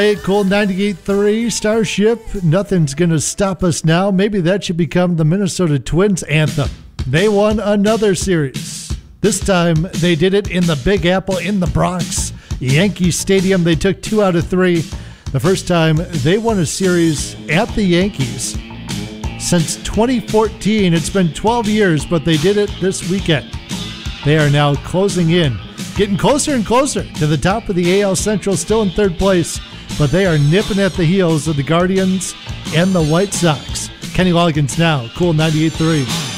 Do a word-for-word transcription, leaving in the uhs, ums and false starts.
Hey, Cool ninety-eight point three Starship, nothing's going to stop us now. Maybe that should become the Minnesota Twins anthem. They won another series. This time, they did it in the Big Apple in the Bronx. Yankee Stadium, they took two out of three. The first time they won a series at the Yankees since twenty fourteen. It's been twelve years, but they did it this weekend. They are now closing in, getting closer and closer to the top of the A L Central, still in third place, but they are nipping at the heels of the Guardians and the White Sox. Kenny Loggins now, Cool ninety-eight point three.